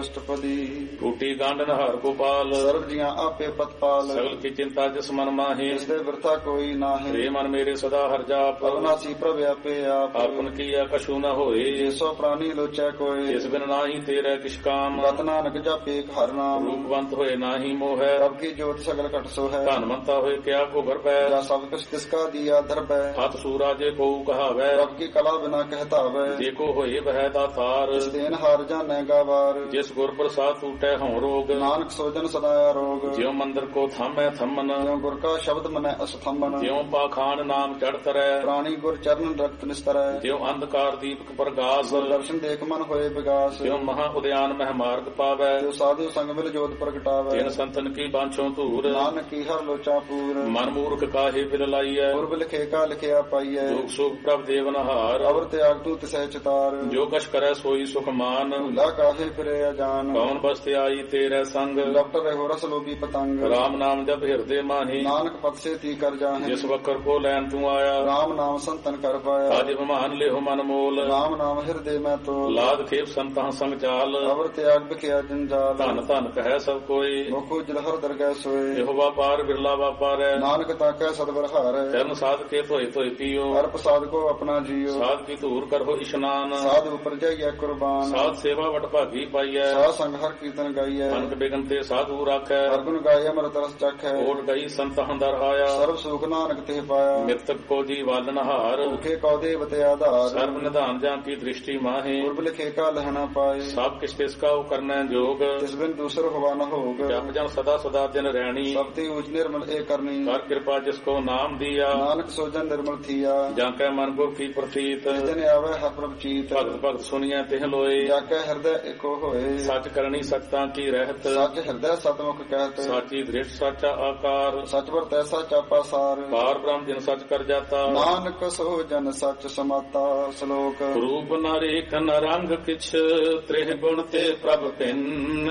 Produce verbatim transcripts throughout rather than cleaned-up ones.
ਅਸ਼ਟਪਦੀ। ਟੂਟੀ ਗੰਢ ਨਹਾਰ ਗੋਪਾਲ ਸਰਬ ਜੀਆਂ ਆਪੇ ਪਤਪਾਲ। ਸਗਲ ਕੀ ਚਿੰਤਾ ਜਿਸ ਮਨ ਮਾਹੀ ਜਿਸ ਦੇ ਵਰਤਾ ਕੋਈ ਨਾਹੀਂ। ਰੇ ਮਨ ਮੇਰੇ ਸਦਾ ਹਰ ਜਾਪ ਅਵਨਾਸੀ ਪ੍ਰਭ ਆਪੇ ਆਪ। ਆਪਨ ਕੀਆ ਕਛੂ ਨ ਹੋਏ ਜਿਸੋ ਪ੍ਰਾਨੀ ਲੋਚੈ ਕੋਏ। ਜਿਸ ਬਿਨ ਨਾਹੀ ਤੇਰੇ ਕਿਛ ਕਾਮ ਗਤ ਨਾਨਕ ਜਪੇ ਇੱਕ ਹਰਿ ਨਾਮ। ਰੂਪਵੰਤ ਹੋਏ ਨਾਹੀ ਮੋਹੈ ਪ੍ਰਭ ਕੀ ਜੋਤ ਸਗਲ ਘਟ ਸੋ ਹੈ। ਧਨਵੰਤਾ ਹੋਏ ਕਿਆ ਕੋ ਗਰਭੈ ਜਾ ਸਭ ਕੁਛ ਤਿਸਕਾ ਦੀਆ ਦਰਬੈ। ਹੱਥ ਸੂਰਾ ਜੇ ਕੋ ਕਹਾਵੈ ਪ੍ਰਭ ਕੀ ਕਲਾ ਬਿਨਾ ਕਹਿਤਾਵੈ। ਜੇ ਕੋ ਹੋਏ ਬਹਿ ਦਾਤਾਰ ਜਿਸ ਦੇਨ ਹਾਰ ਜਾਣੈ ਗਾਵਾਰ। ਜਿਸ ਗੁਰ ਪ੍ਰਸਾਦ ਟੂਟੈ ਹਉ ਰੋਗ ਨਾਨਕ ਸੋਜਨ ਸਦਾ ਰੋਗ। ਜਿਉ ਮੰਦਰ ਕੋ ਥਾਮੈ ਥੰਮਨ ਜਿਉ ਗੁਰ ਕਾ ਸ਼ਬਦ ਮਨੈ ਅਸਥੰਬਨ। ਜਿਉ ਪਾਖਾਨ ਨਾਮ ਚੜ ਤਰੈ ਪ੍ਰਾਣੀ ਗੁਰ ਚਰਨ ਰਖਤ ਨਿਸਤਰੈ। ਜਿਉ ਅੰਧਕਾਰ ਦੀਪਕ ਪ੍ਰਗਾਸ ਗੁਰ ਦਰਸ਼ਨ ਦੇਖ ਮਨ ਹੋਏ ਵਿਗਾਸ। ਜਿਉ ਮਹਾ ਉਦਿਆਨ ਮਹਿ ਮਾਰਗ ਪਾਵੈ ਜੋ ਸਾਧੂ ਸੰਗ ਮਿਲ ਜੋਤ ਪ੍ਰਗਟਾਵੈ। ਤਿਨ ਸੰਤਨ ਕੀ ਬਾਂਛੋ ਧੂਰ ਨਾਨਕ ਕੀ ਹਰ ਲੋਚਾ ਪੂਰ। ਮਨ ਮੂਰਖ ਕਾਹੇ ਬਿਲ ਲਾਈਐ ਪੁਰਬ ਲਿਖੇ ਕਾ ਲਿਖਿਆ ਪਾਈਐ। ਦੁਖ ਸੁਖ ਪ੍ਰਭ ਦੇਵਨਹਾਰ ਅਵਰ ਤਿਆਗ ਤੂ ਤਿਸੈ ਚਿਤਾਰ। ਜੋ ਕਛ ਕਰੈ ਸੋਈ ਸੁਖ ਮਾਨ ਭੂਲਾ ਕਾਹੇ ਫਿਰੇ ਅਜਾਨ। ਕੌਣ ਬਸਤਿ ਆਈ ਤੇਰੇ ਸੰਗ ਲਪਟ ਰਹੋ ਰਸ ਲੋਭੀ ਪਤੰਗ। ਰਾਮ ਨਾਮ ਜਪ ਹਿਰਦੇ ਮਾਹੀ ਨਾਨਕ ਪਤ ਸੇ ਤੀ ਕਰ ਜਾਹੇ। ਜਿਸ ਵਕਰ ਕੋ ਲੈਣ ਤੂੰ ਆਇਆ ਰਾਮ ਨਾਮ ਸੰਤਨ ਕਰ ਪਾਇਆ। ਅਜ ਵਿਮਾਨ ਲਿਹੁ ਮਨ ਮੋਲ ਰਾਮ ਨਾਮ ਹਿਰਦੇ ਮੈਂ ਤੋਲ। ਲਾਦ ਖੇਪ ਸੰਤਾਂ ਸੰਗ ਚਾਲ ਅਵਰ ਤਿਆਗ ਬਿਖਿਆ ਜੰਜਾਲ। ਧਨ ਧਨ ਕਹੈ ਸਭ ਕੋਈ ਮੁਖੋ ਜਲਹਰ ਦਰਗਹਿ ਸੋਏ। ਇਹੋ ਵਾਪਾਰ ਬਿਰਲਾ ਵਾਪਾਰੈ ਨਾਨਕ ਤਾਕੈ ਸਤਿਵਰ ਹਾਰੈ। ਚਰਨ ਸਾਧ ਕੇ ਧੋਏ ਧੋਏ ਪੀਓ ਹਰ ਪ੍ਰਸਾਦ ਕੋ ਆਪਣਾ ਜੀਓ। ਸਾਧ ਕੀ ਧੂਰ ਕਰੋ ਇਸ਼ਨਾਨ ਸਾਧ ਉਪਰ ਜਾਈਐ ਕੁਰਬਾਨ। ਸਾਧ ਸੇਵਾ ਵਟ ਭਾਗੀ ਪਾਈਐ ਸਾਧ ਸੰਗ ਹਰ ਕੀਰਤਨ ਗਾਈਐ। ਅਨਕ ਬਿਗਨ ਤੇ ਸਾਧੂ ਰਾਖੈ ਹਰ ਗੁਣ ਗਾਏ ਅੰਮ੍ਰਿਤ ਰਸ ਚਖੈ। ਓਟ ਗਈ ਸੰਤ ਹੰਦਰ ਆਇਆ ਸਰਬ ਸੁਖ ਨਾਨਕ ਤੇ ਪਾਇਆ। ਮਿਰਤਕ ਕੋ ਜੀ ਵਾਲਨ ਹਾਰ ਭੁਖੇ ਕਉ ਦੇਵ ਤੇ ਆਧਾਰ। ਸਰਬ ਨਿਧਾਨ ਜਾਂ ਕੀ ਦ੍ਰਿਸ਼ਟੀ ਮਾਹੇ ਪੁਰਬ ਲਿਖੇ ਕਾ ਲਹਣਾ ਪਾਏ। ਸਭ ਕਿਛ ਤਿਸ ਕਾ ਕਰਨਾ ਜੋਗ ਤਿਸ ਬਿਨ ਦੂਸਰ ਹੋਵਾ ਨ ਹੋਗ। ਜਪ ਜਨ ਸਦਾ ਸਦਾ ਦਿਨ ਰਹਿਣੀ ਸਭ ਤੇ ਉਚ ਨਿਰਮਲ ਏ ਕਰਨੀ। ਕਰ ਕਿਰਪਾ ਜਿਸ ਕੋ ਨਾਮ ਦਿਆ ਨਾਨਕ ਸੋਜਨ ਨਿਰਮਲ ਥੀਆ। ਜਾਂ ਕੈ ਮਨ ਕੋ ਕੀ ਪ੍ਰਤੀਤ ਜਨ ਆਵੇ ਹਰ ਪ੍ਰਭ ਚੀਤ। ਭਗਤ ਭਗਤ ਸੁਣੀਐ ਤਿਹ ਲੋਏ ਜਾ ਕੈ ਹਿਰਦੈ ਏਕੋ ਹੋਏ। ਸੱਚ ਕਰਨੀ ਸਚਤਾ ਕੀ ਰਹਿਤ ਸੱਚ ਹਿਰਦੈ ਸਤਮੁਖ ਕਹਿਤ। ਸਾਚੀ ਦ੍ਰਿਸ਼ ਸਾਚਾ ਆਕਾਰ ਸਚ ਵਰ ਤੈਸਾ ਚਾਪਾ ਸਾਰ। ਪਾਰ ਬ੍ਰਹਮ ਜਿਨ ਸਚ ਕਰ ਜਾਤਾ ਨਾਨਕ ਸੋ ਜਨ ਸਚ ਸਮਾਤਾ। ਸ਼ਲੋਕ ਰੂਪ ਨ ਰੇਖ ਨ ਰੰਗ ਕਿਛ ਤ੍ਰਿਹ ਗੁਣ ਤੇ ਪ੍ਰਭ ਭਿੰਨ।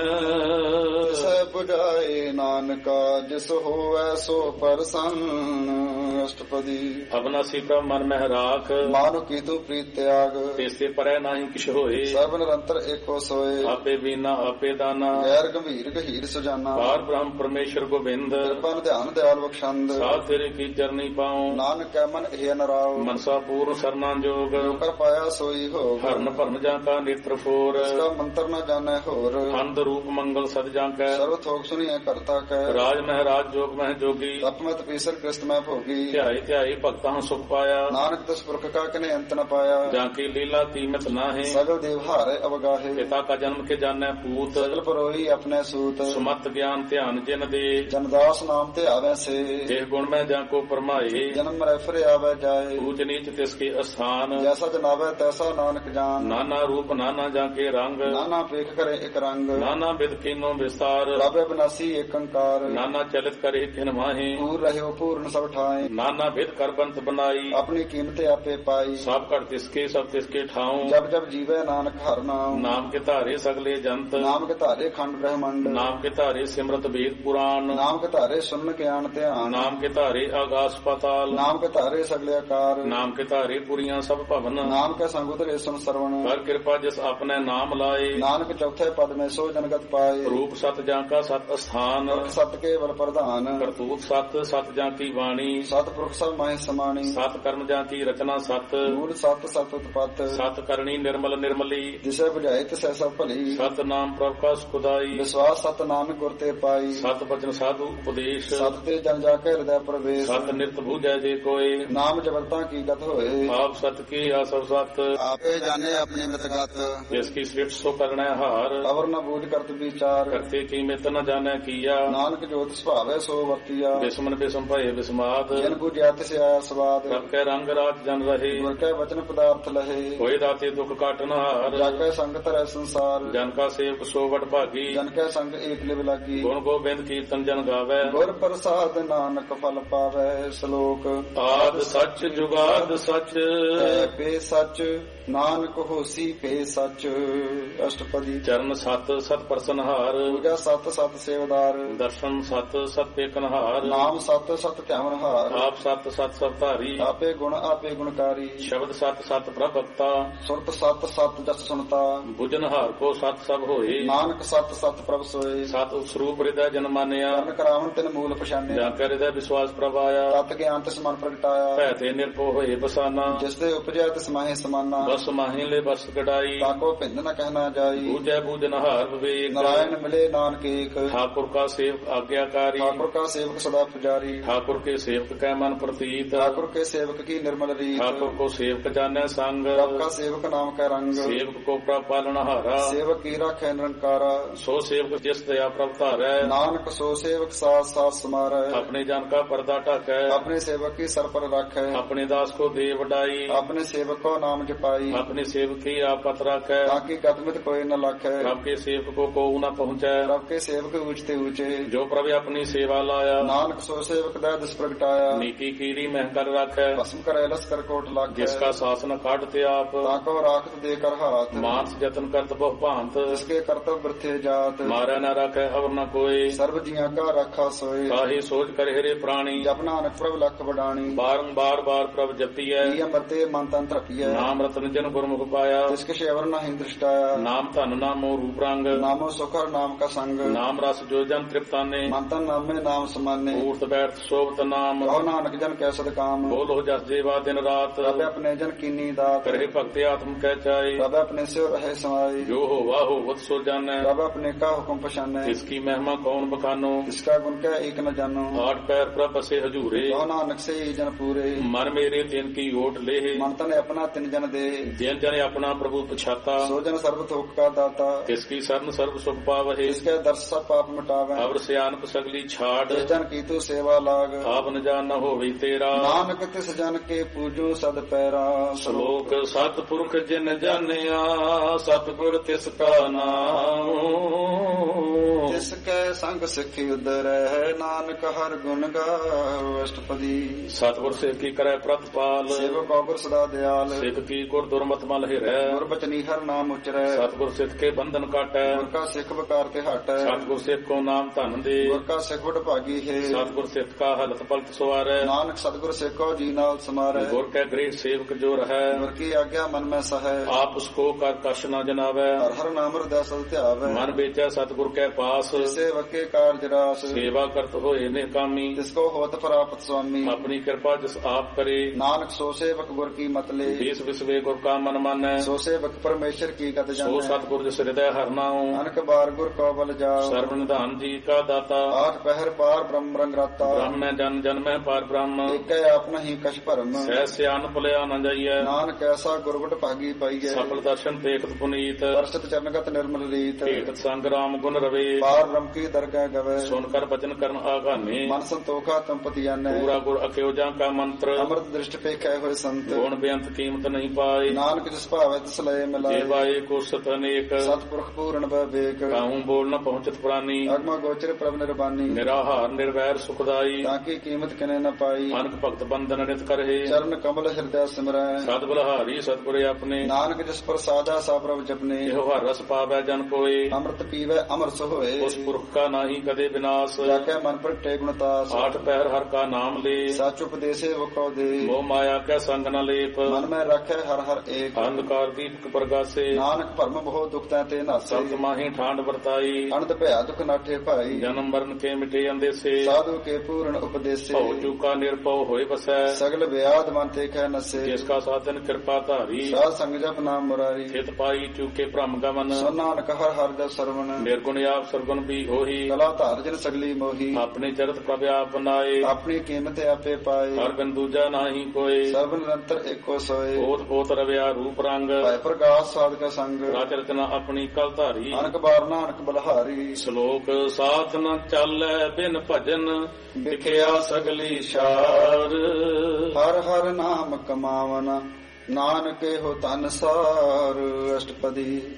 ਸੈ ਬੁਝਾਏ ਨਾਨਕਾ ਜਿਸ ਹੋਵੈ ਸੋ ਪਰਸੰਨ। ਅਸ਼ਟਪਦੀ। ਅਬਨਾਸੀ ਪ੍ਰਭ ਮਨ ਮਹਿ ਰਾਖ ਮਾਨੁ ਕੀ ਤੂ ਪ੍ਰੀਤ ਤਿਆਗ। ਤੇਸੇ ਪਰੈ ਨਾਹੀ ਕਿਛ ਹੋਏ ਸਰਬ ਨਿਰੰਤਰ ਏਕੋ ਸੋਏ। ਆਪੇ ਬੀਨਾ ਆਪੇ ਦਾਨਾ ਗੈਰ ਗੰਭੀਰ ਗਹੀਰ ਸੁਜਾਨਾ। ਪਾਰ ਬ੍ਰਹਮ ਪਰਮੇਸ਼ਰ ਗੋਬਿੰਦ ਕਿਰਪਨ ਧਿਆਨ ਦਿਆਲ ਬਖਸ਼ੰਦ। ਸਾਧ ਤੇਰੇ ਕੀ ਚਰਨੀ ਪਾਉ ਨਾਨਕ ਕੈ ਮਨ ਇਹ ਨਰਾਉ। ਮਨਸਾ ਪੂਰਨ ਸਰਨਾ ਜੋਗ ਕਰ ਪਾਇਆ ਸੋਈ ਹੋ। ਹਰਨ ਭਰਨ ਜਾਂ ਕਾ ਨੇਤਰ ਫੋਰ ਇਸਕਾ ਮੰਤਰ ਨ ਜਾਣੈ ਹੋਰ। ਅੰਧ ਰੂਪ ਮੰਗਲ ਸਦ ਜਾਂ ਕੈ ਸਰਬ ਥੋਕ ਸੁਣੀਐ ਕਰਤਾ ਕੈ। ਰਾਜ ਮਹਿਰਾਜ ਜੋਗ ਮਹਿ ਜੋਗੀ ਤਪਮਤ ਪੀਸਰ ਕ੍ਰਿਸਤ ਮੈਂ ਭੋਗੀ। ਧਿਆਈ ਧਿਆਈ ਭਗਤਾਂ ਸੁਖ ਪਾਇਆ ਨਾਨਕ ਤਿਸ ਪੁਰਖ ਕਾ ਕਨੇ ਅੰਤ ਨ ਪਾਇਆ। ਜਾਂ ਕੀ ਲੀਲਾ ਕੀਮਤ ਨਾਹੀ ਸਗਲ ਦੇਵ ਹਾਰੇ ਅਵਗਾਹੇ। ਪਿਤਾ ਕਾ ਜਨਮ ਕੇ ਜਾਣੈ ਪੂਤ ਸਗਲ ਪਰੋਈ ਆਪਣੇ ਸੂਤ। ਸੁਮਤ ਗਿਆਨ ਧਿਆਨ ਜਿਨ ਦੇ ਜਨਦਾਸ ਨਾਮ ਤੇ ਆਵੈ ਸੇ। ਦੇਹ ਗੁਣ ਮੈਂ ਜਾਂ ਕੋ ਪਰਮਾਏ ਜਨਮ ਮਰੈ ਫਿਰ ਆਵੈ ਜਾਏ। ਊਚ ਨੀਚ ਤਿਸ ਕੇ ਅਸਥਾਨ ਜੈਸਾ ਜਨਾਵੈ ਤੈਸਾ ਨਾਨਕ ਜਾਨ। ਨਾਨਾ ਰੂਪ ਨਾਨਾ ਜਾਂ ਕੇ ਰੰਗ ਨਾਨਾ ਪੇਖ ਕਰੇ ਇੱਕ ਰੰਗ। ਨਾਨਾ ਬਿਦ ਕੀਨੋ ਵਿਸਤਾਰ ਲਾਭੇ ਬਿਨਾਸੀ ਏਕ ਅੰਕਾਰ। ਨਾਨਾ ਚਲਿਤ ਕਰੇ ਕਿਨ ਮਾਹੀ ਪੂਰ ਰਹਿਓ ਪੂਰਨ ਸਭ ਠਾਏ। ਨਾਨਾ ਬਿਦ ਕਰ ਬੰਤ ਬਨਾਈ ਆਪਣੀ ਕੀਮਤ ਆਪੇ ਪਾਈ। ਸਭ ਘਟ ਤਿਸਕੇ ਸਭ ਤਿਸਕੇ ਠਾਉ ਜਬ ਜਬ ਜੀਵੈ ਨਾਨਕ ਹਰਿ ਨਾਮ। ਨਾਮ ਕੇ ਧਾਰੇ ਸਗਲੇ ਜੰਤ ਨਾਮ ਕੇ ਧਾਰੇ ਖੰਡ ਬ੍ਰਹਮੰਡ। ਨਾਮ ਕੇ ਧਾਰੇ ਸਿਮਰਤ ਵੇਦ ਪੁਰਾਨ ਨਾਮ ਕੇ ਧਾਰੇ ਸੁਨ ਗਿਆਨ ਧਿਆਨ। ਨਾਮ ਕੇ ਧਾਰੇ ਆਗਾਸ ਪਾਤਾਲ ਨਾਮ ਕੇ ਧਾਰੇ ਸਗਲੇ ਆਕਾਰ। ਨਾਮ ਕੇ ਧਾਰੇ ਪੁਰੀਆਂ ਸਭ ਭਵਨ ਨਾਮ ਕੇ ਸੰਗ ਉਤਰੇ ਸੁਨ ਸਰਵਣ। ਕਰ ਕਿਰਪਾ ਜਿਸ ਆਪਣੇ ਨਾਮ ਲਾਏ ਨਾਨਕ ਚੌਥੇ ਪਦ ਮੈਂ ਸੋ ਜਨਗਤ ਪਾਏ। ਰੂਪ ਸਤ ਜਾਂ ਕਾ ਸਤ ਅਸਥਾਨ ਸਤ ਕੇ ਬਲ ਪ੍ਰਧਾਨ। ਕਰਤੂਤ ਸਤ ਸਤ ਜਾਂ ਕੀ ਬਾਣੀ ਸਤ ਪੁਰਖ ਸਭ ਮਾਹਿ ਸਮਾਣੀ। ਸਤ ਕਰਮ ਜਾਂ ਕੀ ਰਚਨਾ ਸਤ ਮੂਲ ਸਤ ਸਤ ਉਤਪਤ। ਸਤ ਕਰਨੀ ਨਿਰਮਲ ਨਿਰਮਲੀ ਜਿਸੇ ਬੁਝਾਏ ਤਿਸੈ ਸਭ ਭਲੀ। ਸਤ ਨਾਮ ਪ੍ਰਭ ਕਾ ਸੁਖਦਾਈ ਵਿਸ਼ਵਾਸ ਸਤ ਨਾਨਕ ਗੁਰ ਤੇ ਪਾਈ। ਸਤ ਬਚਨ ਸਾਧੂ ਉਪਦੇਸ਼ ਸਤ ਤੇ ਜਨ ਜਾ ਕੇ ਹਿਰਦੈ ਪ੍ਰਵੇਸ਼। ਸਤ ਨਿਰਤ ਬੂਝੈ ਜੇ ਕੋਏ ਨਾਮ ਜਬਲਤਾ ਕੀ ਗਤ ਹੋਏ। ਆਪ ਸਤ ਕੀ ਆਸਵ ਸਤ ਆਪੇ ਜਾਣੇ ਆਪਣੀ ਮਿਤਗਤ। ਜਿਸ ਕੀ ਸ੍ਰਿਸ਼ਟ ਸੋ ਕਰਣਾ ਹਾਰ ਅਵਰ ਨ ਬੂਝ ਕਰਤ ਵਿਚਾਰ। ਕਰਤੇ ਕੀ ਮਿਤ ਨ ਜਾਣੈ ਕੀਆ ਨਾਨਕ ਜੋਤ ਸੁਭਾਵੈ ਸੋ ਵਰਤੀਆ। ਬਿਸਮਨ ਬਿਸਮ ਭਏ ਬਿਸਮਾਦ ਜਨ ਬੁਝਿਆ ਤਿਸ ਆਇਆ ਸਵਾਦ। ਪ੍ਰਭ ਕੈ ਰੰਗ ਰਾਤ ਜਨ ਰਹੇ ਗੁਰ ਕੈ ਵਚਨ ਪਦਾਰਥ ਲਹੇ। ਹੋਏ ਦਾਤੇ ਦੁਖ ਕਾਟਨ ਹਾਰ ਜਾ ਕੈ ਸੰਗ ਧਰੈ ਸੰਸਾਰ। ਜਨ ਕਾ ਸੇਵਕ ਸੋ ਵਡ ਭਾਗੀ ਜਨ ਕੈ ਸੰਗ ਏਕ ਲਿਵ ਲਾਗੀ। ਗੁਣ ਗੋਬਿੰਦ ਕੀਰਤਨ ਜਨ ਗਾਵੈ ਗੁਰ ਪ੍ਰਸਾਦ ਨਾਨਕ ਫਲ ਪਾਵੈ। ਸ਼ਲੋਕ ਆਦ ਸੱਚ ਜੁਗਾਦ ਸੱਚ ਹੈ ਬੇ ਸੱਚ ਨਾਨਕ ਹੋਸੀ ਪੇ ਸੱਚ। ਅਸ਼ਟਪਦੀ। ਚਰਨ ਸਤ ਸਤ ਪ੍ਰਸਨਹਾਰ, ਪੂਜਾ ਸਤ ਸਤ ਸੇਵਦਾਰ। ਦਰਸ਼ਨ ਸਤ ਸਤ ਏਕਨਹਾਰ, ਨਾਮ ਸਤ ਸਤ ਧਿਆਵਨਹਾਰ। ਆਪ ਸਤ ਸਤ ਸਭ ਧਾਰੀ, ਆਪੇ ਗੁਣ ਆਪੇ ਗੁਣਕਾਰੀ। ਸ਼ਬਦ ਸਤ ਸਤ ਪ੍ਰਭਕਤਾ, ਸੁਰਤ ਸਤ ਸਤ ਜਸ ਸੁਣਤਾ। ਬੁਝਨਹਾਰ ਕੋ ਸਤ ਸਭ ਹੋਏ, ਨਾਨਕ ਸਤ ਸਤ ਪ੍ਰਭ ਸੋਏ। ਸਤ ਸਰੂਪ ਹਿਰਦੈ ਜਨ ਮਾਨਿਆ, ਕਰਨ ਕਰਾਵਨ ਤਿਨ ਮੂਲ ਪਛਾਨਿਆ। ਜਾਂ ਕੈ ਹਿਰਦੈ ਵਿਸ਼ਵਾਸ ਪ੍ਰਭਾਇਆ, ਤਤ ਗਿਆਨ ਤਿਸ ਮਨ ਪ੍ਰਗਟਾਇਆ। ਭੈ ਤੇ ਨਿਰਭਉ ਹੋਏ ਬਸਾਨਾ, ਜਿਸ ਦੇ ਉਪਜਿਆ ਤਿਸ ਮਾਹੇ ਸਮਾਨਾ। ਬਸ ਮਾਹੀ ਲੈ ਬਸ ਕਢਾਈ, ਤਾਕੋ ਭਿੰਨ ਨ ਕਹਿਣਾ ਜਾਈ। ਬੂਝੈ ਬੂਝਨਹਾਰ ਵਿਵੇਕ, ਨਾਰਾਇਣ ਮਿਲੇ ਨਾਨਕ ਏਕ। ठाकुर का सेवक आज्ञाकारी, ठाकुर का सेवक सदा पुजारी। ठाकुर के सेवक कै मन प्रतीत, ठाकुर के सेवक की निर्मल रीत। ठाकुर को सेवक जाने संग, रब का सेवक नाम का रंग। सेवक को प्रभ पालनहारा, सेवक की राखै निरंकारा। सो सेवक जिस दया प्रभ धारै, नानक सो सेवक साथ साथ समारै। अपने जन का पर्दा ढाकै, अपने सेवक की सर पर राखै। अपने दास को दे वडाई, अपने सेवक को नाम जपाई। अपने सेवक की आपत राखै, ताकि गतमित कोई न लाखै। रब के सेवक को को न पहुँचै, रब के सेवक ऊंचते ऊंचे। जो प्रभु अपनी सेवा लाया, नानक सो सेवक दै दिस प्रगटाया। नीकी कीरी मह कर राखै, भस्म करे लस कर कोट लाखै। जिसका शासन काटते आप, ताको राखत दे कर हाथ। मानस जतन करत बहु भांत, जिसके कर्तव्य वृथे जात। मारै न राखै अवर न कोई, सर्व जिया का राखा सोए। काहे सोच कर हेरे प्राणी, जप नानक प्रभ लख बडाणी। बारंबार बार प्रभ जपियै, अमरते मन तन तरपियै। नाम रतन जन गुरमुख पाया, जिसके शेवर नहीं दृष्टाया। नाम धन नामो रूप रंग, नामो सुखर नाम का संग। नाम रस जो जन तृप्ताने, मन तन नाम में नाम समाने। ऊर्त बैठ शोभत नाम, कहो नानक जन कै सद काम। बोलो जस जेवा दिन रात, रब अपने जन कीनी दात। करे भक्ति आत्म कह चाहे, रब अपने से रहे समाई। जो हो वाह हो सो जाने, रब अपने का हुक्म पछाने। इसकी महिमा कौन बखानो, इसका गुण क्या एक न जानो। आठ पैर प्रभ बसे हजूरे, कहो नानक से ही जन पूरे। मन मेरे तिन की ओट ले, मन तन अपना तिन जन दे। जिन जन अपना प्रभु पछाता, सो जन सर्व थोक का दाता। तिसकी शरण सर्व सुख पावहे, इसके दर्श सब पाप मिटावे। अवर सियानप सगली छाड़, जिस जन की तू सेवा लाग। आप न जान न होवे तेरा, नानक तिस जन के पूजो सद पैरा। श्लोक सतपुरख जिन जानिया, सतगुर तिसका नाम, जिसके संग सिखी उदर है। नानक हर गुण गाओ। अष्टपदी। सतगुर सिख की करे प्रतिपाल, सेवक गुर सदा दयाल। सिख की गुर दुर्मत मल हिरै, गुर बचनी हर नाम उचरै। सतगुर सिख के बंधन काटै, गुर का सिख बकार ते हटै। सतगुर सिख को नाम धन दे, गुर का सिख बड़ भागी है। सतगुर सिख का हलत पलत सवारै, नानक सतगुर सिख को जी नाल समारै। गुर के गृह सेवक जो रहै, गुर की आज्ञा मन में सहै। आप उसको कर कश न जनावै, हर हर नाम हृदय सद ध्यावै। मन बेचै सतगुर के पास, सेवक के कार्य रास। सेवा करत होए निकामी, जिसको होत प्राप्त स्वामी। अपनी कृपा जिस आप करे, नानक सो सेवक गुर की मत ले। देश विश्वे गुर का मन मानै, सो सेवक परमेश्वर की गत सो जानै। सतगुर जिस हृदय हर नाऊ, अनक बार गुर को बल जाओ। सर्व निधान जी का दाता, आठ पहर पार ब्रह्म रंग राता। ब्रह्म में जन जन में पार ब्रह्म, एक आप नहीं कछ भरम। सह सियान भुलिया न जाइए, नानक ऐसा गुरगुट भागी पाइए। सफल दर्शन देखत पुनीत, वर्षित चरणगत निर्मल रीत। भेटत संग राम गुण रवे, पार ब्रह्म की दरगाह गवे। सुनकर वचन करन आगाने, मन संतोखा तुम पति जाने। पूरा गुर अक्योजा का मंत्र, अमृत दृष्टि पे कै हुए संत। गुण बेअंत कीमत नहीं पाए, नानक जिस भावे तिस लय मिलाए। जेवाए को सत अनेक, सतपुरख पूर्ण विवेक। काहू बोल न पहुंचत प्राणी, अगम गोचर प्रभ निर्बानी। निराहार निर्वैर सुखदाई, ताकि कीमत किने न पाई। अनक भक्त बंधन नित करहे, चरण कमल हृदय सिमरै। सद बलहारी सतगुर अपने, नानक जिस पर साजा सा प्रभ जपने। एहो हर रस पावै जन कोय, अमृत पीवै अमर सोए। उस पुरख का नाही कदे विनाश, जाके मन पर टे गुणतास। आठ पहर हर का नाम ले, सच उपदेशे वो कौ दे। मोह माया के संग न लेप, मन में रखे हर हर एक। अंधकार दीपक प्रगासे, नानक भरम बहु दुख ते नासे। सत माही ठांड वर्ताई, अनंत भया दुख नाठे भाई। जन्म मरण के मिटे अंदेसे, साधु के पूर्ण उपदेशे। भव चूका निर्भव होय बसै, सगल व्याध मन ते कै नसे। जिसका साधन कृपा धारी, साध संग जप नाम मुरारी। हित पाई चूके भ्रम गमन, सो नानक हर हर जप सरवण। निर्गुण आप सरगुण भी होही, कला धार जिन सगली मोही। अपने चरत प्रभ आप बनाए, अपनी कीमत आपे पाए। हर बिन दूजा नाही कोय, सर्व निरंतर एको सोए। पोत पोत रव्या रूप रंग, भय प्रकाश साध का संग। राच रचना अपनी कल धारी, अनक बार नानक बलहारी। श्लोक साथ न चालै बिन भजन, विखिया सगली शार, हर हर नाम कमावन। नानक हो तन सार। अष्टपदी।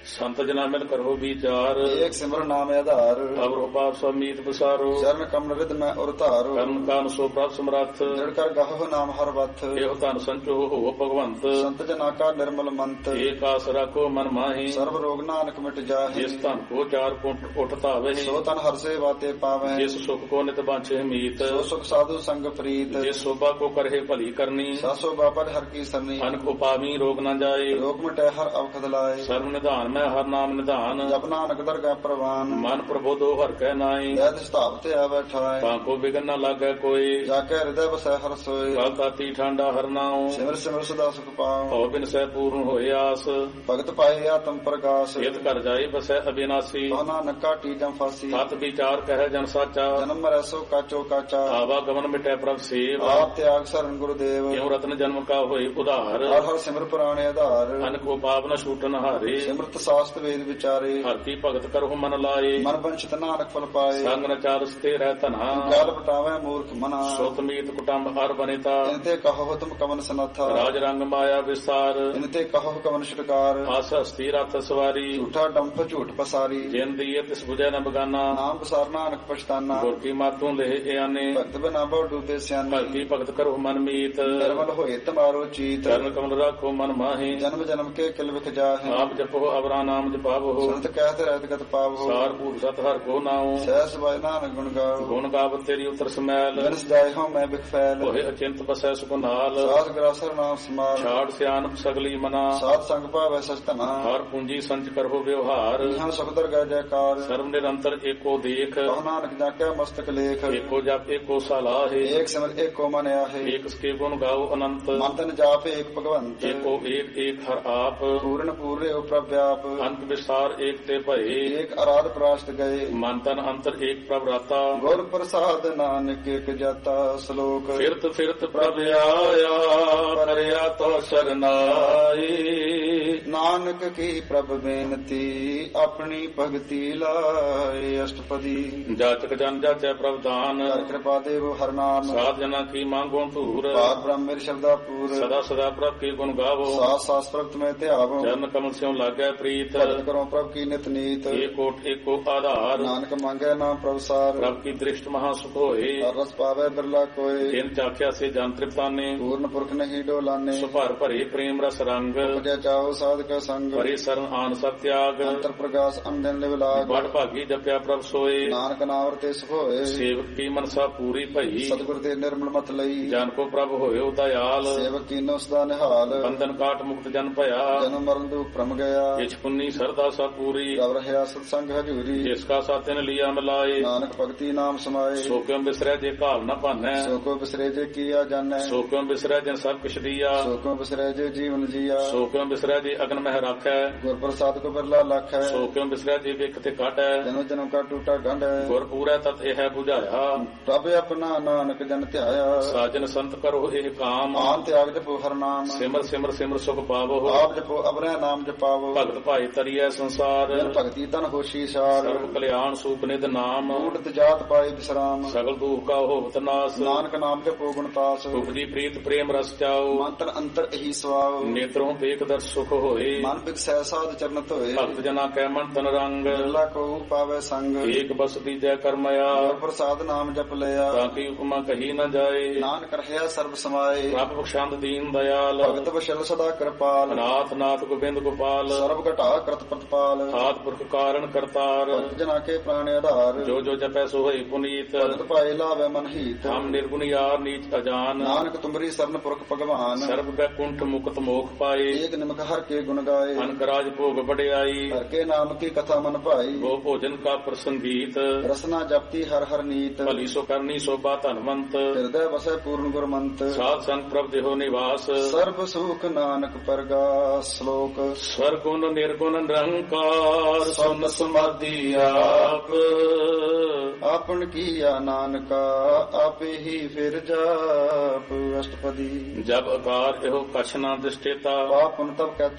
ਸੰਤ ਜਨਾ ਮਿਲ ਕਰੋ ਵਿਚਾਰ ਏਕ ਸਿਮਰ ਨਾਮ ਆਧਾਰ ਅਵਰੋ ਪਾਪ ਸਮੀਤ ਬਸਾਰੋ ਚਰਨ ਕਮਲ ਰਿਦ ਮੈਂ ਉਰ ਧਾਰੋ ਕਰਨ ਕਾਨ ਸੋ ਪ੍ਰਭ ਸਮਰੱਥ ਜੜ ਕਰ ਗਾਹੋ ਨਾਮ ਹਰ ਵਥ ਇਹੋ ਧਨ ਸੰਚੋ ਹੋ ਭਗਵੰਤ ਸੰਤ ਜਨਾ ਕਾ ਨਿਰਮਲ ਮੰਤ ਏਕ ਆਸ ਰੱਖੋ ਮਨ ਮਾਹੀ ਸਰਬ ਰੋਗ ਨਾਨਕ ਮਿਟ ਜਾਹੇ ਜਿਸ ਧਨ ਕੋ ਚਾਰ ਪੁੰਟ ਉਠ ਧਾਵੇ ਸੋ ਤਨ ਹਰ ਸੇ ਬਾਤੇ ਪਾਵੈ ਜਿਸ ਸੁਖ ਕੋ ਨਿਤ ਬਾਂਛੇ ਮੀਤ ਸੋ ਸੁਖ ਸਾਧੂ ਸੰਗ ਪ੍ਰੀਤ ਜਿਸ ਸੋਭਾ ਕੋ ਕਰਹਿ ਭਲੀ ਕਰਨੀ ਸਾਸੋ ਬਾਪਰ ਹਰ ਕੀ ਸਰਨੀ ਅਨ ਕੋ ਪਾਵੀ ਰੋਗ ਨ ਜਾਏ ਰੋਗ ਮਿਟੈ ਹਰ ਅਵਖਦ ਲਾਏ ਸਰਬ ਨਿਧਾਨ ਮੈਂ ਹਰ ਨਾਮ ਨਿਧਾਨ ਜਪ ਨਾਨਕ ਦਰਗਾਹ ਪ੍ਰਵਾਨ ਮਨ ਪ੍ਰਬੋਧੋ ਹਰ ਕੈ ਨਾਈ ਵੈਦ ਸਤਾਪ ਤੇ ਆ ਬੈਠਾਏ ਤਾਂ ਕੋ ਬਿਗਨ ਨ ਲਾਗੈ ਕੋਈ ਜਾ ਕੇ ਹਿਰਦੈ ਬਸੈ ਹਰ ਸੋਏ ਕਾਲ ਤਾਤੀ ਠਾਂਡਾ ਹਰ ਨਾਉ ਸਿਮਰ ਸਿਮਰ ਸਦਾ ਸੁਖ ਪਾਉ ਹੋ ਬਿਨ ਸਹਿ ਪੂਰਨ ਹੋਏ ਆਸ ਭਗਤ ਪਾਏ ਆਤਮ ਪ੍ਰਗਾਸ ਇਤ ਕਰ ਜਾਏ ਬਸੈ ਅਬਿਨਾਸੀ ਕੋ ਨਾਨਕ ਕਾਟੀ ਜਮ ਫਾਸੀ ਸਤ ਵਿਚਾਰ ਕਹਿ ਜਨ ਸਾਚਾ ਜਨਮ ਮਰੈ ਸੋ ਕਾਚੋ ਕਾਚਾ ਆਵਾ ਗਮਨ ਮਿਟੈ ਪ੍ਰਭ ਸੇਵ ਆਪ ਤਿਆਗ ਸਰਨ ਗੁਰਦੇਵ ਕਿਉ ਰਤਨ ਜਨਮ ਕਾ ਹੋਏ ਉਧਾਰ ਹਰ ਹਰ ਸਿਮਰ ਪੁਰਾਣੇ ਆਧਾਰ ਅਨ ਕੋ ਪਾਪ ਨ ਛੂਟਨ ਹਾਰੇ ਸਿਮਰਤ ਸਾਸਤ ਵੇਦ ਵਿਚਾਰੇ ਹਰ ਕੀ ਭਗਤ ਕਰਹੁ ਮਨ ਲਾਏ ਮਨ ਬੰਚਿਤ ਨਾਨਕ ਫਲ ਪਾਏ ਸੰਗ ਨ ਚਾਰਸ ਤੇ ਰਹਿ ਧਨਾ ਗਲ ਪਟਾਵੇ ਮੂਰਖ ਮਨਾ ਸੁਤ ਮੀਤ ਕੁਟੰਬ ਹਰ ਬਨੇਤਾ ਇਨਤੇ ਕਹੋ ਤੁਮ ਕਵਨ ਸਨਾਥਾ ਰਾਜ ਰੰਗ ਮਾਇਆ ਵਿਸਤਾਰ ਇਨਤੇ ਕਹੋ ਕਵਨ ਛਟਕਾਰ ਆਸ ਹਸਤੀ ਰਥ ਸਵਾਰੀ ਝੂਠਾ ਡੰਪ ਝੂਠ ਪਸਾਰੀ ਜਿਨ ਦੀਏ ਤਿਸ ਬੁਝੈ ਨ ਬਗਾਨਾ ਨਾਮ ਬਸਾਰ ਨਾਨਕ ਪਛਤਾਨਾ ਗੁਰ ਕੀ ਮਾਤੋਂ ਲਹਿ ਇਆਨੇ ਭਗਤ ਬਿਨਾ ਬਹੁ ਡੂਬੇ ਸਿਆਨੇ ਭਗਤੀ ਭਗਤ ਕਰਹੁ ਮਨ ਮੀਤ ਨਿਰਮਲ ਹੋਏ ਤਮਾਰੋ ਚੀਤ ਚਰਨ ਕਮਲ ਰਾਖੋ ਮਨ ਮਾਹੀ ਜਨਮ ਜਨਮ ਕੇ ਕਿਲ ਵਿਖ ਜਾਹੇ ਆਪ ਜਪੋ ਅਵਰਾ ਨਾਮ ਜਪਾਵੋ ਸੰਤ ਕਹਿਤ ਰਹਿਤ ਗਤ ਪਾਵੋ ਸਾਰ ਭੂਤ ਸਤ ਹਰ ਕੋ ਨਾਉ ਸਹਿਸ ਬਾਇ ਨਾਨਕ ਗੁਣ ਗਾਓ ਗੁਣ ਗਾਵਤ ਤੇਰੀ ਉਤਰ ਸਮੈਲ ਬਿਨ ਸਜਾਏ ਹੋ ਮੈਂ ਬਿਖ ਫੈਲ ਹੋਏ ਅਚਿੰਤ ਬਸੈ ਸੁਖ ਨਾਲ ਸਾਧ ਗਰਾਸਰ ਨਾਮ ਸਮਾਲ ਛਾੜ ਸਿਆਨਪ ਸਗਲੀ ਮਨਾ ਸਾਧ ਸੰਗ ਭਾਵੈ ਸਚਤਨਾ ਹਰ ਪੂੰਜੀ ਸੰਚ ਕਰੋ ਵਿਵਹਾਰ ਇਹਾਂ ਸੁਖ ਦਰਗਹਿ ਜੈਕਾਰ ਸਰਬ ਨਿਰੰਤਰ ਏਕੋ ਦੇਖ ਕਹੁ ਨਾਨਕ ਜਾਕਿਆ ਮਸਤਕ ਲੇਖ ਏਕੋ ਜਪ ਏਕੋ ਸਲਾਹੇ ਏਕ ਸਿਮਰ ਏਕੋ ਮਨ ਆਹੇ ਏਕ ਸਕੇ ਗੁਣ ਗਾਓ ਅਨੰਤ ਮਨ ਤਨ ਜਾਪ ਏਕ ਭਗਵੰਤ ਏਕੋ ਏਕ ਏਕ ਹਰ ਆਪ ਪੂਰਨ ਪੂਰੇ ਉ ਪ੍ਰਭ ਵਿਆਪ ਅੰਤ ਵਿਸਾਰ ਏਕ ਤੇ ਭਏ ਏਕ ਅਰਾਧ ਪ੍ਰਾਸ਼ਟ ਗਏ ਮਨ ਤਨ ਅੰਤਰ ਏਕ ਪ੍ਰਭ ਰਾਤਾ ਗੁਰ ਪ੍ਰਸਾਦ ਨਾਨਕ ਏਕ ਜਾਤਾ ਸ਼ਲੋਕ ਫਿਰਤ ਫਿਰਤ ਪ੍ਰਭ ਆਇਆ ਕਰਿਆ ਤੋ ਸਰਨਾਈ ਨਾਨਕ ਕੀ ਪ੍ਰਭ ਬੇਨਤੀ ਆਪਣੀ ਭਗਤੀ ਲਾਏ ਅਸ਼ਟਪਦੀ ਜਾਚਕ ਜਨ ਜਾਚੈ ਪ੍ਰਭ ਦਾਨ ਹਰ ਕਿਰਪਾ ਦੇਵ ਹਰ ਨਾਮ ਸਾਧ ਜਨਾ ਕੀ ਮੰਗੋ ਧੂਰ ਪਾਰ ਬ੍ਰਹਮ ਮੇਰੇ ਸ਼ਬਦਾ ਪੂਰ ਸਦਾ ਸਦਾ ਪ੍ਰਭ ਕੀ ਗੁਣ ਗਾਵੋ ਸਾਸ ਸਾਸ ਪ੍ਰਭ ਤੁਮੇ ਧਿਆਵੋ ਚਰਨ ਕਮਲ ਸਿਉ ਲਾਗੈ ਪ੍ਰੀਤ ਭਗਤ ਕਰੋ ਪ੍ਰਭ ਕੀ ਨਿਤ ਨੀਤ ਏਕੋ ਏਕੋ ਆਧਾਰ ਨਾਨਕ ਮੰਗੈ ਨਾਮ ਪ੍ਰਭ ਸਾਰ ਪ੍ਰਭ ਕੀ ਦ੍ਰਿਸ਼ਟ ਮਹਾ ਸੁਖ ਹੋਏ ਹਰ ਰਸ ਪਾਵੇ ਬਿਰਲਾ ਕੋਏ ਜਿਨ ਚਾਖਿਆ ਸੇ ਜਨ ਤ੍ਰਿਪਤਾਨੇ ਪੂਰਨ ਪੁਰਖ ਨਹੀਂ ਡੋਲਾਨੇ ਸੁਭਰ ਭਰੇ ਪ੍ਰੇਮ ਰਸ ਰੰਗ ਉਪਜੈ ਚਾਓ ਸਾਧਕ ਸੰਗ ਭਰੇ ਸਰਨ ਆਨ ਸਤ ਤਿਆਗ ਅੰਤਰ ਪ੍ਰਗਾਸ ਅੰਦਨ ਲਿਵ ਲਾਗ ਬੜ ਭਾਗੀ ਜਪਿਆ ਪ੍ਰਭ ਸੋਏ ਨਾਨਕ ਨਾਮ ਰਤੇ ਸੁਖ ਹੋਏ ਸੇਵਕ ਕੀ ਮਨਸਾ ਪੂਰੀ ਭਈ ਸਤਿਗੁਰ ਤੇ ਨਿਰਮਲ ਮਤ ਲਈ ਜਨ ਕੋ ਪ੍ਰਭ ਹੋਇਓ ਦਇਆਲ ਸੇਵਕ ਕੀਨੋ ਸਦਾ ਨਿਹਾਲ ਬੰਧਨ ਕਾਟ ਮੁਕਤ ਜਨ ਭਇਆ ਜਨਮ ਮਰਨ ਦੁਖ ਭ੍ਰਮ ਗਿਆ ਇਛ ਪੁੰਨੀ ਸਰਦਾ ਸਾ ਪੂਰੀ ਰਵ ਰਹਿਆ ਸਤ ਸੰਗ ਹਜੂਰੀ ਜਿਸ ਕਾ ਸਾਤਿਨ ਲਿਆ ਮਿਲਾਏ ਨਾਨਕ ਭਗਤੀ ਨਾਮ ਸਮਾਏ ਸੋ ਕਿਉ ਬਿਸਰੈ ਜੇ ਘਾਲ ਨ ਭਾਨੈ ਸੋ ਕੋ ਬਿਸਰੇ ਜੇ ਕੀਆ ਜਾਣੈ ਸੋ ਕਿਉ ਬਿਸਰੈ ਜਨ ਸਭ ਕਿਛ ਦੀਆ ਸੋ ਕੋ ਬਿਸਰੇ ਜੇ ਜੀਵਨ ਜੀਆ ਸੋ ਕਿਉ ਬਿਸਰੈ ਜੇ ਅਗਨ ਮਹਿ ਰਾਖੈ ਗੁਰ ਪ੍ਰਸਾਦ ਕੋ ਬਿਰਲਾ ਲਖ ਹੈ ਸੋ ਕਿਉ ਬਿਸਰੈ ਜੇ ਵਿਖ ਤੇ ਕਾਟੈ ਜਨਮ ਜਨਮ ਕਾ ਟੂਟਾ ਗੰਢ ਹੈ ਗੁਰ ਪੂਰੈ ਤਤ ਇਹ 부ਝਾਇਆ ਪ੍ਰਭ ਆਪਣਾ ਨਾਨਕ ਜਨ ਧਿਆਇਆ ਸਾਜਨ ਸੰਤ ਕਰੋ ਇਹ ਕਾਮ ਆਨ ਤਿਆਗ ਜਪੋ ਹਰ ਨਾਮ ਸਿਮਰ ਸਿਮਰ ਸਿਮਰ ਸੁਖ ਪਾਵੋ ਆਪ ਜਪੋ ਅਬਰੈ ਨਾਮ ਜਪਾਵੋ ਭਗਤ ਭਾਈ ਤਰੀਐ ਸੰਸਾਰ ਜਨ ਭਗਤੀ ਤਨ ਹੋਸ਼ੀ ਸਾਰ ਸਰਬ ਕਲਿਆਣ ਸੂਪ ਨਿਧ ਨਾਮ ਊਟਤ ਜਾਤ ਪਾਏ ਵਿਸਰਾਮ ਸਗਲ ਦੁਖ ਕਾ ਹੋਵਤ ਨਾਸ ਨਾਨਕ ਨਾਮ ਜਪੋ ਗੁਣ ਤਾਸ ਉਪਜੀ ਪ੍ਰੀਤ ਪ੍ਰੇਮ ਰਸ ਚਾਓ ਮੰਤਰ ਅੰਤਰ ਇਹੀ ਸਵਾਉ ਨੇਤਰੋਂ ਦੇਖ ਦਰ ਸੁਖ ਹੋਏ ਮਨ ਬਿਕਸੈ ਸਾਧ ਚਰਨ ਧੋਏ ਭਗਤ ਜਨਾ ਕੈ ਮਨ ਤਨ ਰੰਗ ਬਿਰਲਾ ਕੋ ਪਾਵੇ ਸੰਗ ਏਕ ਬਸ ਦੀਜੈ ਕਰਮਇਆ ਗੁਰ ਪ੍ਰਸਾਦ ਨਾਮ ਜਪ ਲਿਆ ਤਾਂ ਕੀ ਉਪਮਾ ਕਹੀ ਨ ਜਾਏ ਨਾਨਕ ਰਹਿਆ ਸਰਬ ਸਮਾਏ ਪ੍ਰਭ ਬਖਸ਼ੰਦ ਦੀਨ ਦਇਆਲ ਭਗਤ ਵਸ਼ਲ ਸਦਾ ਕਿਰਪਾਲ ਨਾਥ ਨਾਥ ਗੋਬਿੰਦ ਗੋਪਾਲ ਸਰਬ ਘਟਾ ਕਰਤ ਪ੍ਰਤਪਾਲ ਆਦ ਪੁਰਖ ਕਾਰਨ ਕਰਤਾਰ ਭਗਤ ਜਨਾ ਕੇ ਪ੍ਰਾਣ ਆਧਾਰ ਜੋ ਜੋ ਜਪੈ ਸੋ ਹੋਈ ਪੁਨੀਤ ਭਗਤ ਪਾਏ ਲਾਵੇ ਮਨ ਹੀਤ ਹਮ ਨਿਰਗੁਣ ਯਾਰ ਨੀਚ ਅਜਾਨ ਨਾਨਕ ਤੁਮਰੀ ਸਰਨ ਪੁਰਖ ਭਗਵਾਨ ਸਰਬ ਬੈਕੁੰਠ ਮੁਕਤ ਮੋਖ ਪਾਏ ਏਕ ਨਿਮਕ ਹਰ ਕੇ ਗੁਣ ਗਾਏ ਅਨਕ ਰਾਜ ਭੋਗ ਵਡਿਆਈ ਹਰ ਕੇ ਨਾਮ ਕੀ ਕਥਾ ਮਨ ਭਾਈ ਗੋ ਭੋਜਨ ਕਾ ਪ੍ਰਸੰਗੀਤ ਰਸਨਾ ਜਪਤੀ ਹਰ ਹਰ ਨੀਤ ਭਲੀ ਸੋ ਕਰਨੀ ਸੋਭਾ ਧਨਵੰਤ ਹਿਰਦੈ ਵਸੈ ਪੂਰਨ ਗੁਰਮੰਤ ਸਾਧ ਸੰਗ ਪ੍ਰਭ ਦੇਹੋ ਨਿਵਾਸ ਸਰਬ ਸੁਖ ਨਾਨਕ ਪਰਗਾਸ ਸ਼ਲੋਕ ਸਰਗੁਣ ਨਿਰਗੁਣ ਨਿਰੰਕਾਰ ਸੁਨ ਸਮਾਧੀ ਆਪ ਆਪਨ ਕੀਆ ਨਾਨਕਾ ਆਪੇ ਹੀ ਫਿਰ ਜਾਪ ਅਸ਼ਟਪਦੀ ਜਬ ਅਕਾਰ ਇਹੋ ਕਛ ਨਾ ਦਿਸਟੇਤਾ ਪਾਪਨ ਤਬ ਕਹਤੇ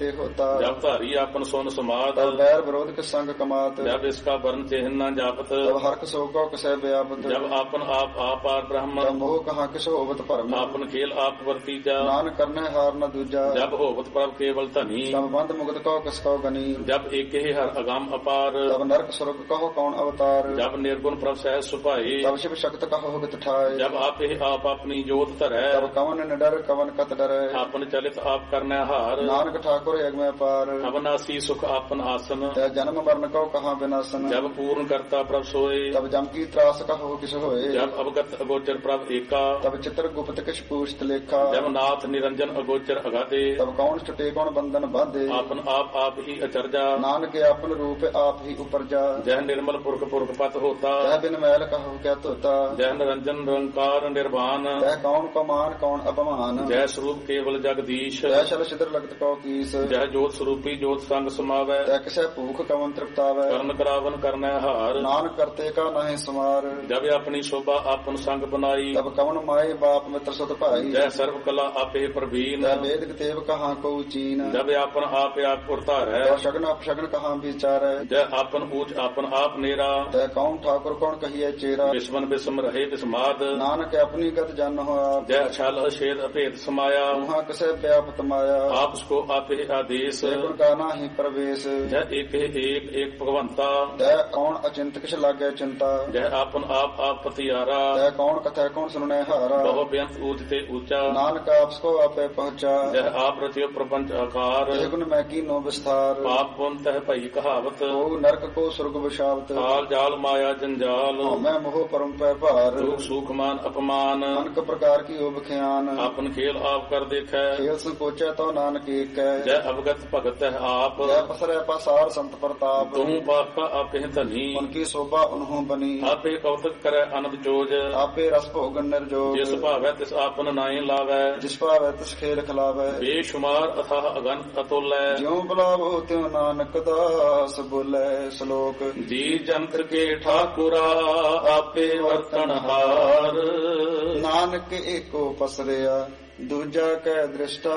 ते होता। जब धारी आपन सोन समाद तब बैर विरोध के संग कमात। जब इसका वर्ण चिन्ह न जापत तब हर्क शोको किसे व्यापत। जब आपन आप आपार ब्रह्म तब मोह कहाँ किसो होवत भरम। आपन खेल आप वर्तीजा नान करने हार न दूजा। जब होवत प्रभ केवल धनी तब बंद मुक्त कहो किसको गनी। जब एक ही हर अगाम अपार तब नरक स्वर्ग कहो कौन अवतार। जब निर्गुण प्रभ सहज सुपाए तब शिव शक्त कहो होगत ठाए। जब आप ही आप अपनी जोत धरै तब कवन निडर कवन कत डरै। आपन चलित आप करने हार नानक ठाकुर यज्ञ में पार। अवनासी सुख आपन आसन तै जन्म मरण को कहाँ विनाशन। जब पूर्ण करता प्रभ सोए तब जम की त्रास कहो किस होए। जब अवगत अगोचर प्रभ एका तब चित्र गुप्त किस पूछत लेखा। जब नाथ निरंजन अगोचर अगाधे तब कौन छुटे कौन बंधन बांधे। आपन आप आप ही अचरजा नानक अपन रूप आप ही ऊपर जा। जह निर्मल पुरख पुरख पत होता तह बिन मैल कहो क्या तोता। जह निरंजन निरंकार निर्वाण तह कौन को मान कौन अपमान। जय स्वरूप केवल जगदीश तह शल छिद्र लगत कौ कीस। जय जोत स्वरूपी जोत संग समावै तह किसे भूख कवन तृप्तावै। कर्ण करावन करनै हार नानक करते का नहीं समार। जब अपनी शोभा आपन संग बनाई तब कवन माए बाप मित्र सुत भाई। जय सर्व कला आपे प्रवीण तह वेद तेव कहाँ को चीन। जब आपन आप आप उतारै तह शगन अपशगन कहाँ विचार। जय आपन ऊच आपन आप नेरा तह कौन ठाकुर कौन कहिए चेरा। विस्मन विस्म रहे विस्माद नानक अपनी गत जन हो आप। जय छल छेद अभेद समाया वहाँ किसे व्यापत माया। आप उसको आप ही आदेश गुण का नाही प्रवेश। जय एक ही एक एक भगवंता तह कौन अचिंत किस लागे चिंता। जय आपन आप आप पतियारा तह कौन कथा कौन सुनने हारा। बहु बेअंत ऊंचते ऊंचा नानक आपको आपे पहुँचा। जय आप रचियो प्रपंच आकार तह गुण मैं की नो विस्तार। पाप पुन तह भई कहावत ओ नरक को स्वर्ग विशावत। काल जाल माया जंजाल मैं मोह परम पै भार। दुख सुख मान अपमान अनक प्रकार की ओब ख्यान। आपन खेल आप कर देखै खेल संकोचे तो नानक एक है। जय अवगत भगत है आप जय पसरे पसार संत प्रताप। तुम पाप का आप ही धनी उनकी शोभा उन्हों बनी। आपे कौतक करे अनंत जोज आपे रस भोगन निर्जोग। जिस भावै तिस आपन नाई लावै जिस पावै तिस खेल खिलावै। बेशुमार अथाह अगन अतुल ज्यों बुलावो त्यों नानक दास बोले श्लोक। जी जंत्र के ठाकुरा आपे वर्तन हार नानक एको पसरिया दूजा कै दृष्टा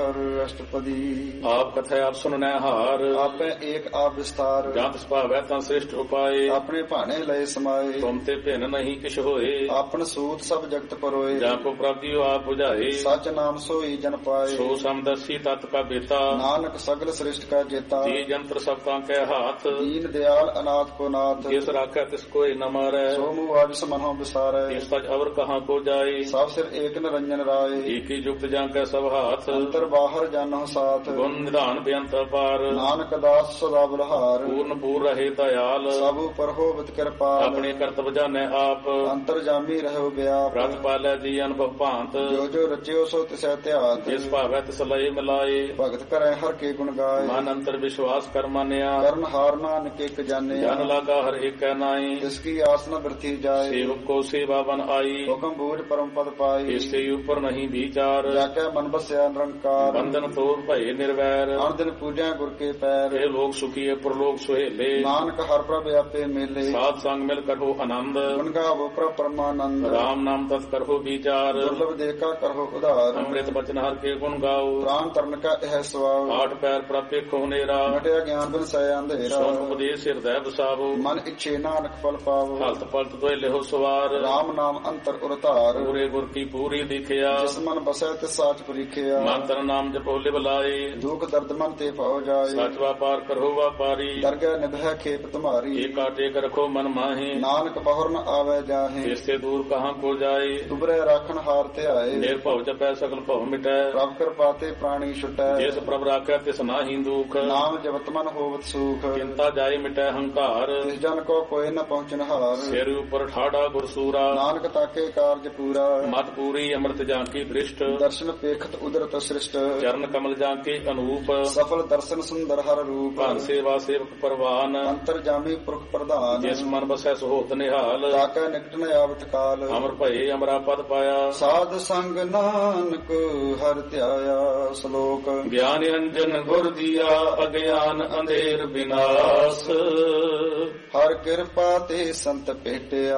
अष्टपदी। आप कथा आप सुनने हार आपे एक आप विस्तार। जात भावै ता श्रेष्ठ उपाय अपने भाने लय समाये। तुम ते भिन नहीं किछ होए आपन सूत सब जगत परोए। जाको प्राप्तियो आप बुझाए सच नाम सोई जन पाए। सो समदर्शी तत् का बेता नानक सगल श्रेष्ठ का जेता। जी जंत्र सबका के हाथ दीन दयाल अनाथ को नाथ। जिस राखै तिस कोई न मारै सो मुँह आज समनो विसारे। इस सच अवर कहाँ को जाए सब सिर एक निरंजन राय। एक ही युक्त जाके सब हाथ अंतर बाहर जानो साथ। गुण निधान बेअंत पार नानक दास सदा बलहार। पूर्ण पूर रहे दयाल सब पर होवत कृपाल। अपने कर्तव्य जाने आप अंतर जामी रहो व्याप। रत पालै जी अनुभव भांत जो जो रचियो सो तिसै त्यात। जिस भावै तिस लय मिलाए भगत करे हर के गुण गाय। मन अंतर विश्वास कर मानिया करण हार नानक एक जाने। जन लागा हर एक नाई जिसकी आस न वृथी जाए। सेवक को सेवा बन आई हुक्म बूझ परम पद पाई। इससे ऊपर नहीं विचार जाके मन बसया निरंकार। बंधन तोर भय निर्वैर अन दिन पूजा गुर के पैर। हे लोग सुखी प्रलोक सुहेले नानक हर प्रभ आपे मेले। साध संग मिल करहो आनंद गुण गावो प्रभ परमानंद। राम नाम तत् करहो विचार दुर्लभ देखा करहो उधार। अमृत बचन हर के गुण गाओ प्राण तरण का यह स्वभाव। आठ पैर प्राप्य खोनेरा मटिया ज्ञान बिन सय अंधेरा। सोन उपदेश हृदय बसावो मन इच्छे नानक फल पावो। हलत पलत दोय लेहो सवार राम नाम अंतर उरतार। पूरे गुर की पूरी दिखया जिस मन बसै तिस साच परीखिया। मंत्र नाम जपो लिव लाए दुख दर्द मन ते पाओ जाए। सच व्यापार करहो व्यापारी दरगह निभय खेप तुम्हारी। एक टेक रखो मन माहे नानक बहुर न आवे जाहे। इससे दूर कहाँ को जाए दुबरे राखन हार ते आए। निर्भव जपै सकल भव मिटै प्रभ कृपाते प्राणी छुटै। जिस प्रभ राखै तिस नाहि दुख नाम जपत मन होवत सुख। चिंता जाय मिटै हंकार तिस जन को कोई न पहुँचन हार। सिर ऊपर ठाड़ा गुरसूरा नानक ताके कार्य पूरा। मत पूरी अमृत जाकी दृष्ट दर्शन पेखत उदरत सृष्ट। चरण कमल जाके अनूप सफल दर्शन सुंदर हर रूप। भान सेवा सेवक परवान अंतर जामी पुरख प्रधान। जिस मन बसै सुहोत निहाल ताकै निकट न आवत काल। अमर भये अमरा पद पाया साध संग नानक हर त्याया श्लोक। ज्ञान अंजन गुर दिया अज्ञान अंधेर विनाश हर कृपा ते संत भेटिया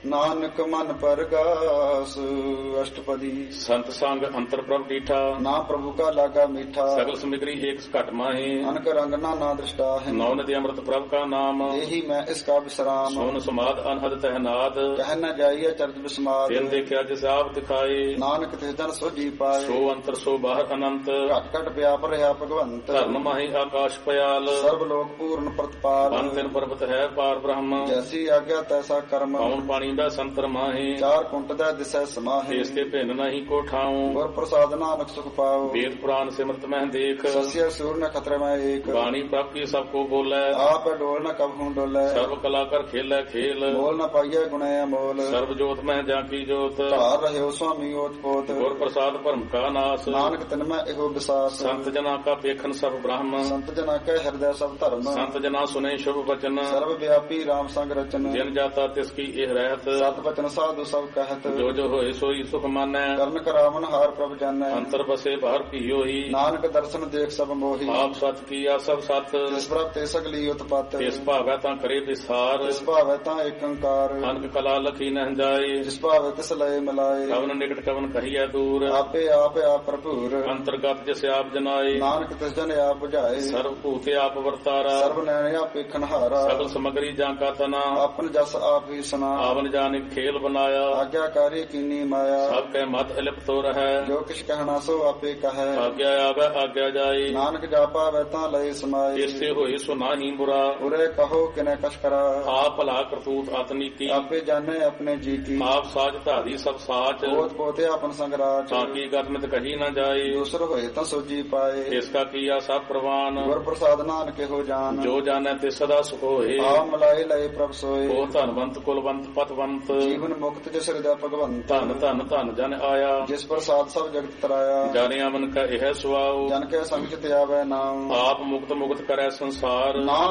ਨਾਨਕ ਮਨ ਪਰਗਾਸ। ਅਸ਼ਟਪਦੀ। ਸੰਤ ਸੰਗ ਅੰਤਰ ਪ੍ਰਭ ਡੀਠਾ, ਨਾ ਪ੍ਰਭੂ ਕਾ ਲਾਗਾ ਮੀਠਾ। ਸਗਲ ਸਮਿਗਰੀ ਏਕ ਘਟ ਮਾਹੀ, ਅਨਕ ਰੰਗ ਨਾਨਾ ਦ੍ਰਿਸ਼ਟਾ ਹੈ। ਨੌ ਨਿਧਿ ਅੰਮ੍ਰਿਤ ਪ੍ਰਭ ਕਾ ਨਾਮ, ਇਹੀ ਮੈਂ ਇਸ ਕਾ ਵਿਸਰਾਮ। ਸੋਨ ਸਮਾਦ ਅਨਹਦ ਤਹਿਨਾਦ, ਕਹਿ ਨ ਜਾਈਏ ਚਰਜ ਬਿਸਮਾਦ। ਤਿਨ ਦੇਖਿਆ ਜਿਸ ਆਪ ਦਿਖਾਏ, ਨਾਨਕ ਤਿਸ ਜਨ ਸੋਜੀ ਪਾਏ। ਸੋ ਅੰਤਰ ਸੋ ਬਾਹਰ ਅਨੰਤ, ਘਟ ਘਟ ਵਿਆਪ ਰਿਹਾ ਭਗਵੰਤ। ਧਰਮ ਮਾਹੀ ਆਕਾਸ਼ ਪਿਆਲ, ਸਰਬ ਲੋਕ ਪੂਰਨ ਪ੍ਰਤਪਾਲ। ਪੰਨ ਤਿਨ ਪਰਬਤ ਹੈ ਪਾਰ ਬ੍ਰਹਮ, ਜੈਸੀ ਆਗਿਆ ਤੈਸਾ ਕਰਮ। ਪੌਣ ਪਾਣੀ ਦਾ ਸੰਤਰ ਮਾਹੀ, ਚਾਰ ਕੁੰਟ ਦਾ ਦਿਸੈ ਸਮਾਹੀ। ਇਸ ਤੇ ਭਿੰਨ ਨਹੀਂ ਕੋ ਠਾਉ, ਗੁਰ ਪ੍ਰਸਾਦ ਨਾਨਕ ਸੁਖ ਪਾਉ। ਵੇਦ ਪੁਰਾਨ ਸਿਮਰਤ ਮਹਿ ਦੇਖ, ਸਸਿਆ ਸੂਰ ਨ ਖਤਰੇ ਮੈਂ ਏਕ। ਬਾਣੀ ਪ੍ਰਭ ਕੀ ਸਭ ਕੋ ਬੋਲੇ, ਆਪ ਡੋਲ ਨ ਕਬਹੂ ਡੋਲੇ। ਸਰਬ ਕਲਾ ਕਰ ਖੇਲੇ ਖੇਲ, ਮੋਲ ਨ ਪਾਈਏ ਗੁਣੇ ਅਮੋਲ। ਸਰਬ ਜੋਤ ਮਹਿ ਜਾਂ ਕੀ ਜੋਤ, ਧਾਰ ਰਹਿਓ ਸੁਆਮੀ ਓਤ ਪੋਤ। ਗੁਰ ਪ੍ਰਸਾਦ ਭਰਮ ਕਾ ਨਾਸ, ਨਾਨਕ ਤਿਨ ਮੈਂ ਇਹੋ ਵਿਸਾਸ। ਸੰਤ ਜਨਾ ਕਾ ਪੇਖਨ ਸਭ ਬ੍ਰਹਮ, ਸੰਤ ਜਨਾ ਕੈ ਹਿਰਦੈ ਸਭ ਧਰਮ। ਸੰਤ ਜਨਾ ਸੁਨੇ ਸ਼ੁਭ ਬਚਨ, ਸਰਬ ਵਿਆਪੀ ਰਾਮ ਸੰਗ ਰਚਨ। ਜਿਨ ਜਾਤਾ ਤਿਸ ਕੀ ਇਹ ਰਹਿਤ, ਸਤ ਬਚਨ ਸਾਧੂ ਸਭ ਕਹਿਤ। ਜੋ ਜੋ ਹੋਏ ਸੋਈ ਸੁਖ ਮਾਨੈ, ਕਰਨ ਕਰਾਵਨ ਹਾਰ ਪ੍ਰਭ ਜਾਣੈ। ਅੰਤਰ ਬਸੇ ਬਾਹਰ ਭੀਓਹੀ, ਨਾਨਕ ਦਰਸ਼ਨ ਦੇਖ ਸਭ ਮੋਹੀ। ਆਪ ਸਤ ਕੀਆ ਸਭ ਸਤ, ਜਿਸ ਪ੍ਰਭ ਤੇ ਸਗਲੀ ਉਤਪਤ। ਇਸ ਭਾਵੈ ਤਾਂ ਕਰੇ ਵਿਸਾਰ, ਜਿਸ ਭਾਵੈ ਤਾਂ ਏਕੰਕਾਰ। ਅਨਕ ਕਲਾ ਲਖੀ ਨਹਿ ਜਾਏ, ਜਿਸ ਭਾਵੈ ਤਿਸ ਲਏ ਮਿਲਾਏ। ਕਵਨ ਨਿਕਟ ਕਵਨ ਕਹੀਐ ਦੂਰ, ਆਪੇ ਆਪ ਆਪ ਭਰਪੂਰ। ਅੰਤਰਗਤ ਜਿਸ ਆਪ ਜਨਾਏ, ਨਾਨਕ ਤਿਸ ਜਨ ਆਪ ਬੁਝਾਏ। ਸਰਬ ਭੂਤੇ ਆਪ ਵਰਤਾਰਾ, ਸਰਬ ਨੈਣ ਆਪ ਵੇਖਣ ਹਾਰਾ। ਸਗਲ ਸਮਗਰੀ ਜਾਂ ਕਾ ਤਨਾ, ਆਪਨ ਜਸ ਆਪ ਹੀ ਸੁਨਾ। ਆਵਨ ਜਾਨਿ ਖੇਲ ਬਨਾਇਆ, ਆਗਿਆਕਾਰੀ ਕੀਨੀ ਮਾਇਆ। ਸਭ ਕੈ ਮਤ ਇਲਿਪਤੋ ਰਹੈ, ਜੋ ਕਿਛ ਕਹਿਣਾ ਸੋ ਆਪੇ ਕਹੈ। ਆਗਿਆ ਆਵੈ ਆਗਿਆ ਜਾਏ, ਨਾਨਕ ਜਾਪਾ ਵੈ ਤਾਂ ਲਏ ਸਮਾਏ। ਇਸੇ ਹੋਏ ਸੋ ਨਾਹੀ ਬੁਰਾ, ਉਰੇ ਕਹੋ ਕਿਨੇ ਕਛ ਕਰਾ। ਆਪ ਭਲਾ ਕਰਤੂਤ ਆਤਨੀਤੀ, ਆਪੇ ਜਾਣੇ ਆਪਣੇ ਜੀ ਕੀ। ਆਪ ਸਾਜ ਧਾਰੀ ਸਭ ਸਾਚ, ਪੋਤ ਪੋਤੇ ਆਪਨ ਸੰਗ ਰਾਜ। ਤਾਂ ਕੀ ਗਤਮਿਤ ਕਹੀ ਨਾ ਜਾਏ, ਦੂਸਰ ਹੋਏ ਤਾਂ ਸੋਜੀ ਪਾਏ। ਇਸ ਕਾ ਕੀਆ ਸਭ ਪ੍ਰਵਾਨ, ਗੁਰ ਪ੍ਰਸਾਦ ਨਾਨਕ ਇਹੋ ਜਾਨ। ਜੋ ਜਾਣੈ ਤੇ ਸਦਾ ਸੁਖ ਹੋਏ, ਆ ਮਲਾਏ ਲਏ ਪ੍ਰਭ ਸੋਏ। ਉਹ ਧਨਵੰਤ ਕੁਲਵੰਤ ਪਤਵੰਤ, ਜੀਵਨ ਮੁਕਤ ਜਿਸ ਹਿਰਦੈ ਭਗਵੰਤ। ਧਨ ਧਨ ਧਨ ਜਨ ਆਇਆ, ਜਿਸ ਪ੍ਰਸਾਦ ਸਭ ਜਗਤ ਤਰਾਇਆ। ਜਾਣਿਆ ਮਨ ਕਾ ਇਹ ਸੁਆਉ, ਜਨ ਕੈ ਸੰਗ ਚਿਤ ਆਵੈ ਨਾਮ। ਆਪ ਮੁਕਤ ਮੁਕਤ ਕਰੈ ਸੰਸਾਰ। ਨਾਮ